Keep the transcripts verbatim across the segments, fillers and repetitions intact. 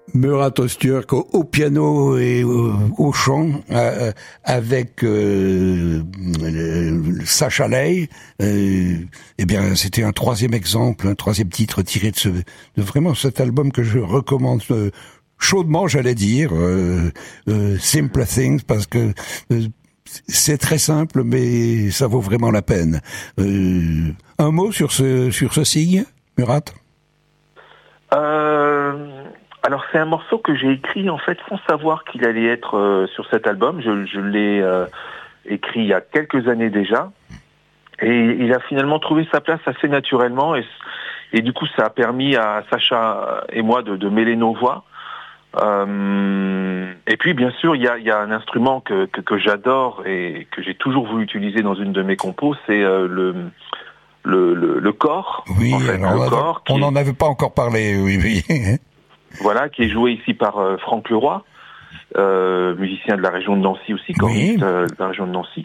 Murat Öztürk au, au piano et au, au chant, euh, avec euh, euh, Sacha Ley. Euh, eh bien, c'était un troisième exemple, un troisième titre tiré de, ce, de vraiment cet album que je recommande euh, chaudement, j'allais dire, euh, euh, Simple Things, parce que euh, c'est très simple, mais ça vaut vraiment la peine. Euh, un mot sur ce sur ce signe, Murat? Euh, alors c'est un morceau que j'ai écrit en fait sans savoir qu'il allait être euh, sur cet album. Je, je l'ai euh, écrit il y a quelques années déjà, et il a finalement trouvé sa place assez naturellement, et, et du coup ça a permis à Sacha et moi de, de mêler nos voix. Euh, et puis bien sûr il y a, il y a un instrument que, que, que j'adore et que j'ai toujours voulu utiliser dans une de mes compos, c'est euh, le Le, le, le corps, oui, en fait, alors le on corps on n'en est, avait pas encore parlé, oui, oui. Voilà, qui est joué ici par euh, Franck Leroy, euh, musicien de la région de Nancy aussi, choriste oui. euh, de la région de Nancy.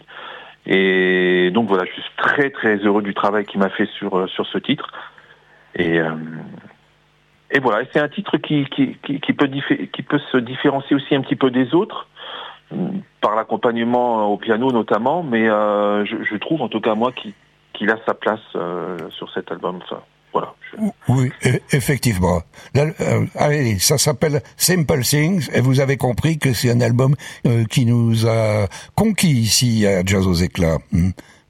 Et donc voilà, je suis très très heureux du travail qu'il m'a fait sur euh, sur ce titre. Et euh, et voilà, c'est un titre qui qui qui, qui peut diffé- qui peut se différencier aussi un petit peu des autres, par l'accompagnement au piano notamment, mais euh, je, je trouve en tout cas moi qui qu'il a sa place euh, sur cet album. Ça, voilà. Je... Oui, effectivement. Là, euh, allez, ça s'appelle Simple Things, et vous avez compris que c'est un album euh, qui nous a conquis ici à Jazz aux Éclats. Mmh.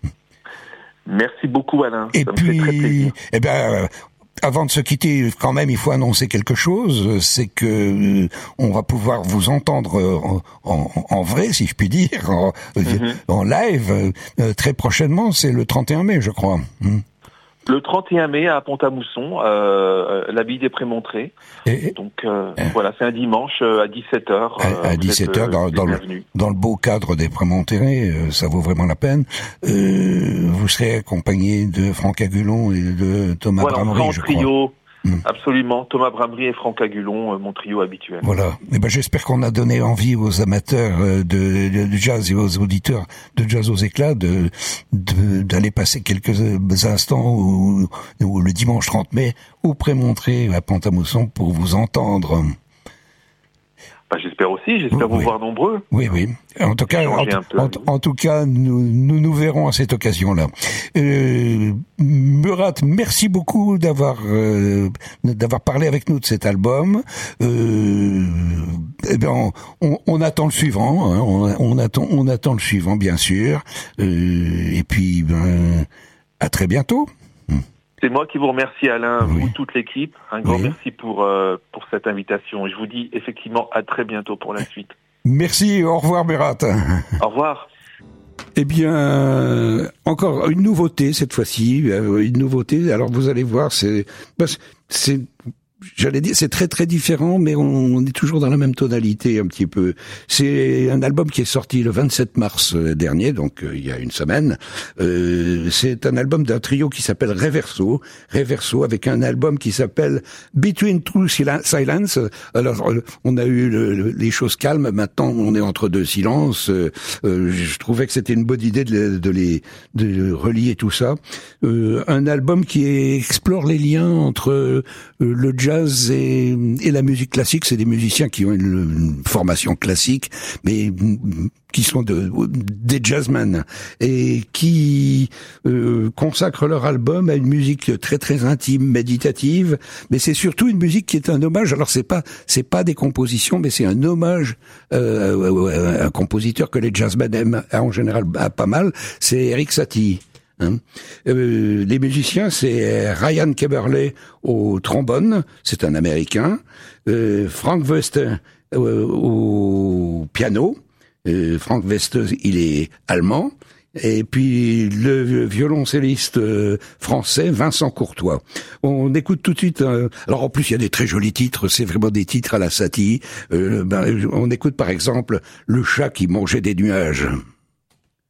Merci beaucoup, Alain. Et ça puis, me fait très plaisir. Eh ben. Euh, Avant de se quitter, quand même, il faut annoncer quelque chose. C'est que euh, on va pouvoir vous entendre en, en, en vrai, si je puis dire, en, mm-hmm. en live euh, très prochainement. C'est le trente et un mai, je crois. Mm. Le trente et un mai à Pont-à-Mousson, euh, l'abbaye des Prémontrés. Et, Donc euh, euh, voilà, c'est un dimanche euh, à dix-sept heures. À, à dix-sept heures, dans, dans, le, dans le beau cadre des Prémontrés, euh, ça vaut vraiment la peine. Euh, vous serez accompagné de Franck Agulon et de Thomas voilà, Bramery, je trio. crois. Absolument, Thomas Bramery et Franck Agulon, euh, mon trio habituel. Voilà. Et ben j'espère qu'on a donné envie aux amateurs de, de, de jazz et aux auditeurs de Jazz aux Éclats de d'aller passer quelques instants ou, ou le dimanche trente mai au Prémontré à Pont-à-Mousson pour vous entendre. Bah, j'espère aussi, j'espère oui. vous voir nombreux. Oui, oui. En tout cas, en, en, en tout cas, nous, nous nous verrons à cette occasion-là. Euh, Murat, merci beaucoup d'avoir euh, d'avoir parlé avec nous de cet album. Euh, eh ben, on, on attend le suivant. Hein, on, on attend, on attend le suivant, bien sûr. Euh, et puis, ben, à très bientôt. C'est moi qui vous remercie, Alain, oui. vous, toute l'équipe. Un grand oui. merci pour euh, pour cette invitation. Et je vous dis effectivement à très bientôt pour la suite. Merci, au revoir, Murat. Au revoir. Eh bien, encore une nouveauté cette fois-ci, une nouveauté. Alors vous allez voir, c'est, c'est, j'allais dire, c'est très très différent, mais on est toujours dans la même tonalité un petit peu. C'est un album qui est sorti le vingt-sept mars dernier, donc euh, il y a une semaine. Euh, c'est un album d'un trio qui s'appelle Reverso, Reverso, avec un album qui s'appelle Between Two Silence. Alors on a eu le, le, les choses calmes, maintenant on est entre deux silences. Euh, euh, je trouvais que c'était une bonne idée de, de les de relier tout ça. Euh, un album qui explore les liens entre euh, le jazz et, et la musique classique. C'est des musiciens qui ont une, une formation classique, mais qui sont de, des jazzmen et qui euh, consacrent leur album à une musique très très intime, méditative. Mais c'est surtout une musique qui est un hommage. Alors c'est pas c'est pas des compositions, mais c'est un hommage euh, à un compositeur que les jazzmen aiment en général pas mal. C'est Erik Satie. Hein. Euh, les musiciens, c'est Ryan Keberle au trombone, c'est un Américain, euh, Frank West euh, au piano, euh, Frank West, il est allemand, et puis le violoncelliste euh, français Vincent Courtois. On écoute tout de suite. Euh, alors en plus il y a des très jolis titres, c'est vraiment des titres à la Satie. Euh, ben, on écoute par exemple Le chat qui mangeait des nuages.